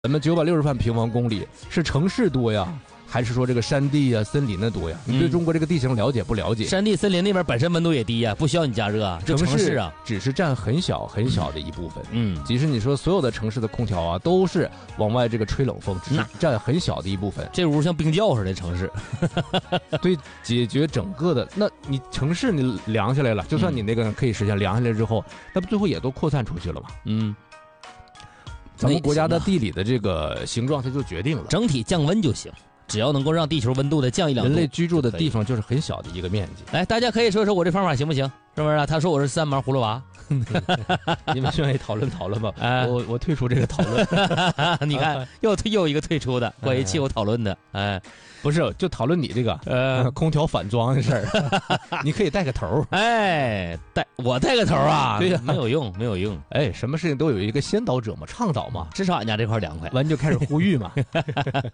咱们960万平方公里是城市多呀，还是说这个山地啊、森林的多呀？你对中国这个地形了解不了解？ 山地、森林那边本身温度也低呀，不需要你加热啊。这城市啊， 只是占很小很小的一部分。即使你说所有的城市的空调啊，都是往外这个吹冷风，只是占很小的一部分。 这屋像冰窖似的城市， 对，解决整个的，那你城市你凉下来了，就算你那个可以实现凉下来之后，那不最后也都扩散出去了吗？咱们国家的地理的这个形状，它就决定了整体降温就行，只要能够让地球温度的降1-2度。 人类居住的地方就是很小的一个面积。 来，大家可以说说我这方法行不行？是不是啊？他说我是3毛葫芦娃。 你们愿意讨论讨论吧？我退出这个讨论。 你看，又一个退出的，关于气候讨论的。 不是，就讨论你这个空调反装的事儿。你可以带个头。 我带个头啊？ 对呀， 没有用，没有用。 什么事情都有一个先导者嘛，倡导嘛。 至少俺家这块凉快。 完就开始呼吁嘛。